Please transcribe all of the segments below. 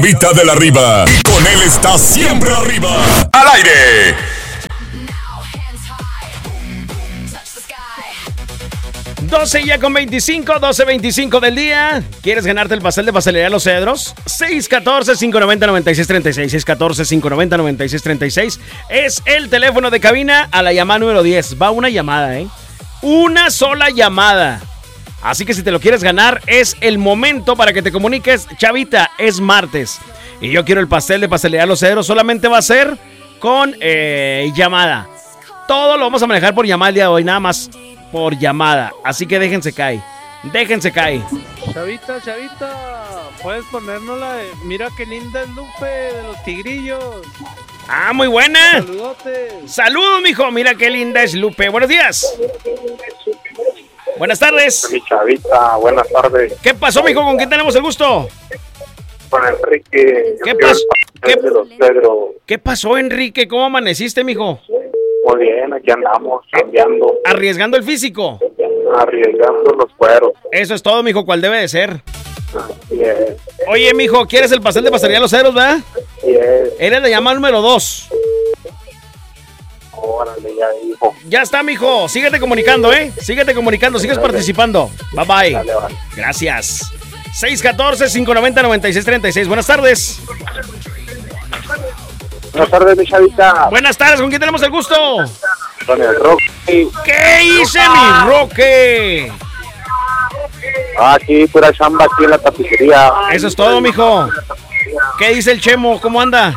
Mitad de la arriba. Y con él está siempre arriba. ¡Al aire! $12:25 del día. ¿Quieres ganarte el pastel de Pastelería Los Cedros? 614-590-9636. 614-590-9636. Es el teléfono de cabina a la llamada número 10. Va una llamada, Una sola llamada. Así que si te lo quieres ganar, es el momento para que te comuniques. Chavita, es martes y yo quiero el pastel de Pastelería Los Cedros. Solamente va a ser con llamada. Todo lo vamos a manejar por llamada el día de hoy, nada más por llamada. Así que déjense caer. Chavita, puedes ponernos la de Mira qué linda es Lupe de los Tigrillos. Ah, muy buena. Saludotes. Saludos, mijo. Mira qué linda es Lupe. Buenos días. Buenas tardes. Mi Chavita, buenas tardes. ¿Qué pasó, mijo? ¿Con quién tenemos el gusto? Con Enrique. ¿Qué pasó, Enrique? ¿Cómo amaneciste, mijo? Muy bien, aquí andamos, cambiando. Arriesgando el físico. Arriesgando los cueros. Eso es todo, mijo, ¿cuál debe de ser? Yes. Oye, mijo, ¿quieres el pastel de Pastelería Los Cedros, verdad? Yes. Eres la llamada número 2. Órale, ya dijo. Ya está, mijo. Síguete comunicando, Síguete comunicando, sigues participando. Bye, bye. Dale, vale. Gracias. 614-590-9636. Buenas tardes. Buenas tardes, mi Chavita. Buenas tardes, ¿con quién tenemos el gusto? Con el Rocky. ¿Qué hice, mi Roque? Aquí, pura chamba aquí en la tapicería. Eso es todo, mijo. ¿Qué dice el Chemo? ¿Cómo anda?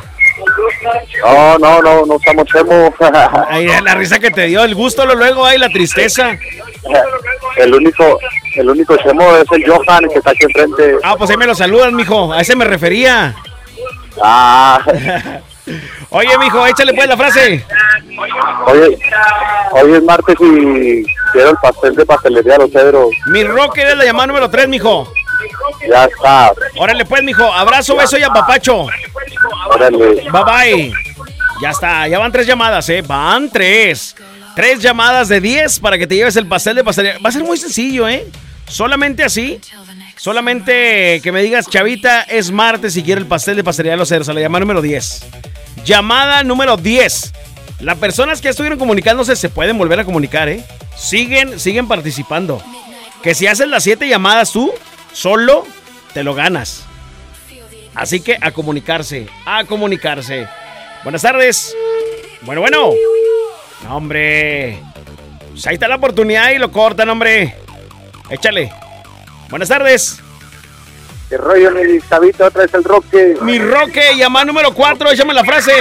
No estamos chemo. Ay, la risa que te dio, el gusto luego hay la tristeza. El único chemo es el Johan que está aquí enfrente. Ah, pues ahí me lo saludan, mijo. A ese me refería. Oye, mijo, échale pues la frase. Hoy es martes y quiero el pastel de Pastelería Los Cedros. Mi Roque es la llamada número 3, mijo. Ya está. Órale pues, mijo. Abrazo, beso y apapacho. Órale. Bye, bye. Ya está, ya van 3 llamadas, Van 3. 3 llamadas de 10 para que te lleves el pastel de Pastelería. Va a ser muy sencillo, Solamente así. Solamente que me digas, Chavita, es martes y quiero el pastel de Pastelería Los Cedros. A la llamada número 10. Llamada número 10. Las personas que estuvieron comunicándose se pueden volver a comunicar, Siguen participando. Que si haces las 7 llamadas tú, solo te lo ganas. Así que a comunicarse. Buenas tardes. Bueno. No, hombre. Pues ahí está la oportunidad y lo cortan, hombre. Échale. Buenas tardes. ¿Qué rollo, mi Chavita? Otra vez el Roque. Mi Roque, llamada número 4, échame la frase.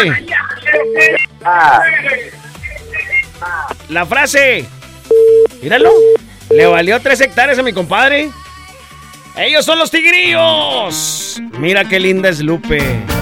La frase. Míralo. Le valió 3 hectáreas a mi compadre. Ellos son los Tigrillos. Mira qué linda es Lupe.